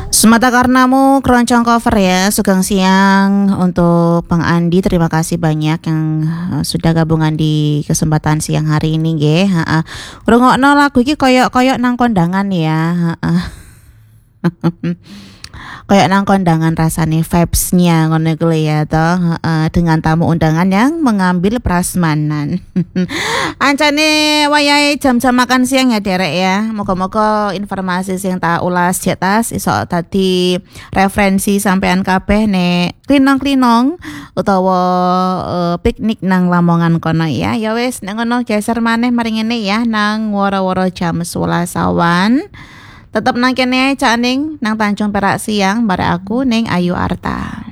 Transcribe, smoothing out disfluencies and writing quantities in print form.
Semata karenamu keroncong cover ya. Sugeng siang untuk Bang Andi. Terima kasih banyak yang sudah gabungan di kesempatan siang hari ini nggih. Heeh. Ngrungokno lagu iki koyok-koyok nang kondangan ya. Heeh. Kayak nang kondangan rasane vibes-nya ngono iku ya toh. Dengan tamu undangan yang mengambil prasmanan. Ancane wayahe jam-jam makan siang ya derek ya. Moga-moga informasi sing tak ulas jetas iso tadi referensi sampean kabeh nek klinong-klinong utawa piknik nang Lamongan kono ya. Ya wis nek ngono geser maneh mari ngene ya nang woro-woro jam 11 awan. Tetep nang kene ae Cak Ning nang Tanjung Perak siang bare aku ning Ayu Arta.